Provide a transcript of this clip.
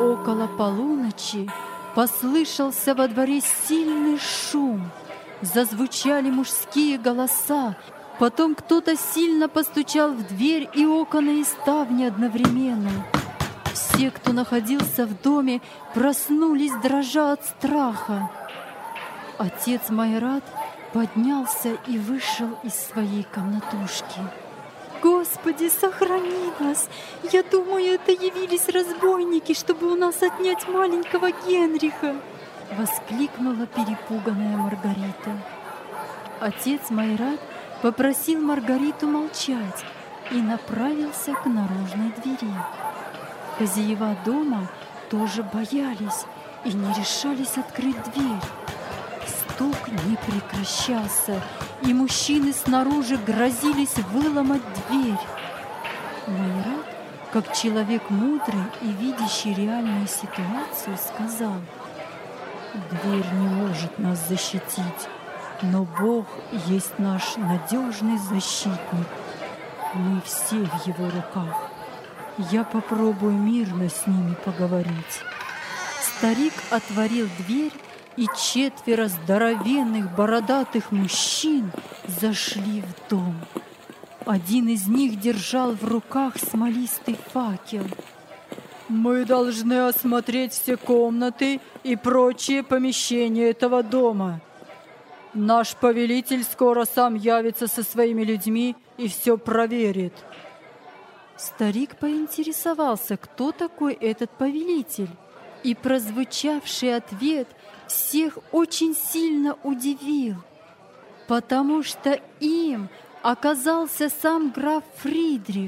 Около полуночи послышался во дворе сильный шум. Зазвучали мужские голоса. Потом кто-то сильно постучал в дверь и окна, и ставни одновременно. Все, кто находился в доме, проснулись, дрожа от страха. Отец Майрат поднялся и вышел из своей комнатушки. «Господи, сохрани нас! Я думаю, это явились разбойники, чтобы у нас отнять маленького Генриха!» — воскликнула перепуганная Маргарита. Отец Майрат попросил Маргариту молчать и направился к наружной двери. Хозяева дома тоже боялись и не решались открыть дверь. Стук не прекращался, и мужчины снаружи грозились выломать дверь. Майрат, как человек мудрый и видящий реальную ситуацию, сказал: «Дверь не может нас защитить, но Бог есть наш надежный защитник. Мы все в Его руках. Я попробую мирно с ними поговорить». Старик отворил дверь, и 4 здоровенных бородатых мужчин зашли в дом. Один из них держал в руках смолистый факел. «Мы должны осмотреть все комнаты и прочие помещения этого дома. Наш повелитель скоро сам явится со своими людьми и все проверит». Старик поинтересовался, кто такой этот повелитель, и прозвучавший ответ всех очень сильно удивил, потому что им оказался сам граф Фридрих,